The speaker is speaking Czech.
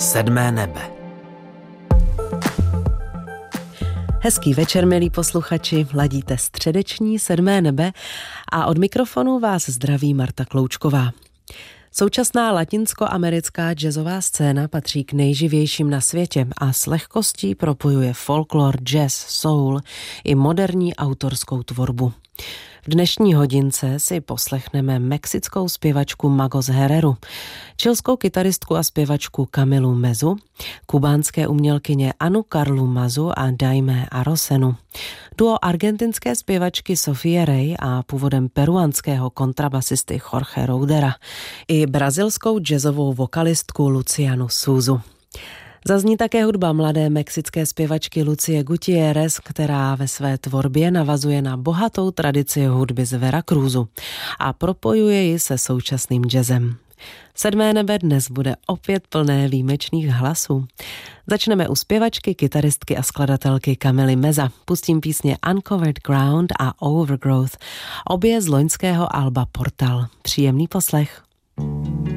Sedmé nebe. Hezký večer, milí posluchači, ladíte středeční Sedmé nebe a od mikrofonu vás zdraví Marta Kloučková. Současná latinskoamerická jazzová scéna patří k nejživějším na světě a s lehkostí propojuje folklor, jazz, soul i moderní autorskou tvorbu. V dnešní hodince si poslechneme mexickou zpěvačku Magos Hereru, chilskou kytaristku a zpěvačku Camilu Mezu, kubánské umělkyně Anu Karlu Mazu a Daime Arosenu, duo argentinské zpěvačky Sofie Rey a původem peruanského kontrabasisty Jorge Roudera i brazilskou jazzovou vokalistku Lucianu Souzu. Zazní také hudba mladé mexické zpěvačky Lucie Gutiérrez, která ve své tvorbě navazuje na bohatou tradici hudby z Veracruzu a propojuje ji se současným jazzem. Sedmé nebe dnes bude opět plné výjimečných hlasů. Začneme u zpěvačky, kytaristky a skladatelky Camily Meza. Pustím písně Uncovered Ground a Overgrowth, obě z loňského alba Portal. Příjemný poslech.